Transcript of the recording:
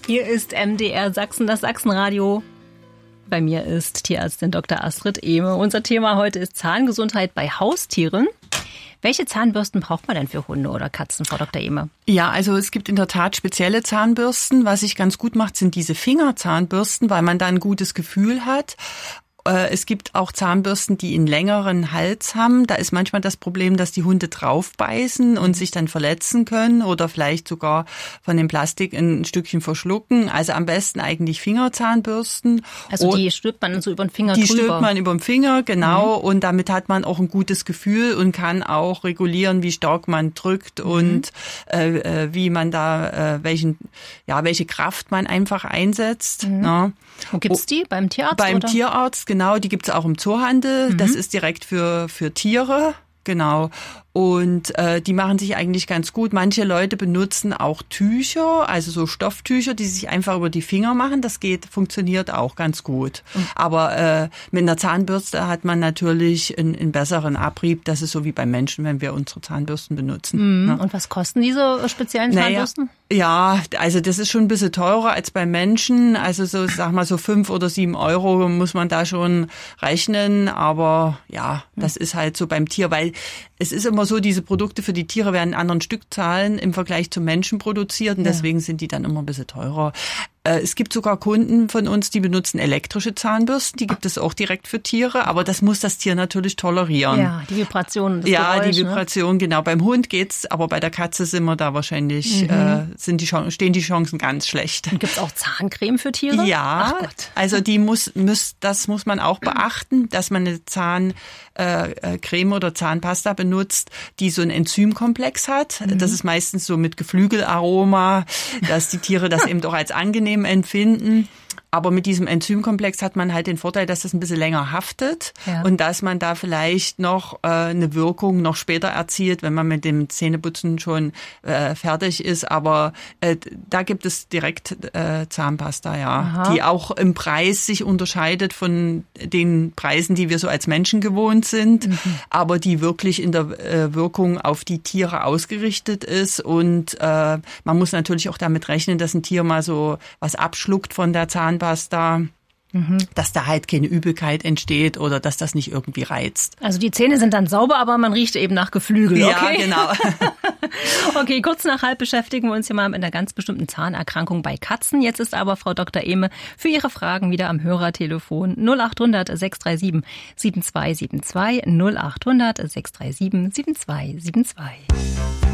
Hier ist MDR Sachsen, das Sachsenradio. Bei mir ist Tierärztin Dr. Astrid Ehme. Unser Thema heute ist Zahngesundheit bei Haustieren. Welche Zahnbürsten braucht man denn für Hunde oder Katzen, Frau Dr. Ehme? Ja, also es gibt in der Tat spezielle Zahnbürsten. Was sich ganz gut macht, sind diese Fingerzahnbürsten, weil man da ein gutes Gefühl hat. Es gibt auch Zahnbürsten, die einen längeren Hals haben. Da ist manchmal das Problem, dass die Hunde draufbeißen und sich dann verletzen können oder vielleicht sogar von dem Plastik ein Stückchen verschlucken. Also am besten eigentlich Fingerzahnbürsten. Also die stülpt man so über den Finger drüber? Die stülpt man über den Finger, genau. Und damit hat man auch ein gutes Gefühl und kann auch regulieren, wie stark man drückt und wie man da welche Kraft man einfach einsetzt. Ja. Wo gibt's die? Beim Tierarzt? Beim oder? Tierarzt, genau. Die gibt's auch im Zoohandel. Das ist direkt für Tiere. Genau. Und die machen sich eigentlich ganz gut. Manche Leute benutzen auch Tücher, also so Stofftücher, die sich einfach über die Finger machen. Das funktioniert auch ganz gut. Aber mit einer Zahnbürste hat man natürlich einen besseren Abrieb. Das ist so wie beim Menschen, wenn wir unsere Zahnbürsten benutzen. Ne? Und was kosten diese speziellen Zahnbürsten? Ja, also das ist schon ein bisschen teurer als beim Menschen. Also so, sag mal so 5 oder 7 Euro muss man da schon rechnen. Aber ja, das ist halt so beim Tier, weil es ist immer so, diese Produkte für die Tiere werden in anderen Stückzahlen im Vergleich zum Menschen produziert und deswegen sind die dann immer ein bisschen teurer. Es gibt sogar Kunden von uns, die benutzen elektrische Zahnbürsten. Die gibt es auch direkt für Tiere, aber das muss das Tier natürlich tolerieren. Ja, die Vibration. Ja, Geräusch, die Vibration, genau. Beim Hund geht's, aber bei der Katze sind wir da wahrscheinlich, stehen die Chancen ganz schlecht. Und gibt's auch Zahncreme für Tiere? Ja, also das muss man auch beachten, dass man eine Zahncreme oder Zahnpasta benutzt, die so einen Enzymkomplex hat. Das ist meistens so mit Geflügelaroma, dass die Tiere das eben auch als angenehm empfinden. Aber mit diesem Enzymkomplex hat man halt den Vorteil, dass das ein bisschen länger haftet und dass man da vielleicht noch eine Wirkung noch später erzielt, wenn man mit dem Zähneputzen schon fertig ist. Aber da gibt es direkt Zahnpasta, die auch im Preis sich unterscheidet von den Preisen, die wir so als Menschen gewohnt sind, aber die wirklich in der Wirkung auf die Tiere ausgerichtet ist. Und man muss natürlich auch damit rechnen, dass ein Tier mal so was abschluckt von der Zahnpasta, dass da halt keine Übelkeit entsteht oder dass das nicht irgendwie reizt. Also die Zähne sind dann sauber, aber man riecht eben nach Geflügel, okay? Ja, genau. Okay, kurz nach halb beschäftigen wir uns hier mal mit einer ganz bestimmten Zahnerkrankung bei Katzen. Jetzt ist aber Frau Dr. Ehme für Ihre Fragen wieder am Hörertelefon 0800 637 7272 0800 637 7272.